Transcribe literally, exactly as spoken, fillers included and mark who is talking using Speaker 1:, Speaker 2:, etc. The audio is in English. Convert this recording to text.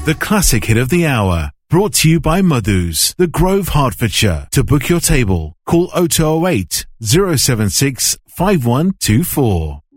Speaker 1: the classic hit of the hour. Brought to you by Madhu's, The Grove, Hertfordshire. To book your table, call oh two oh eight, oh seven six, five one two four.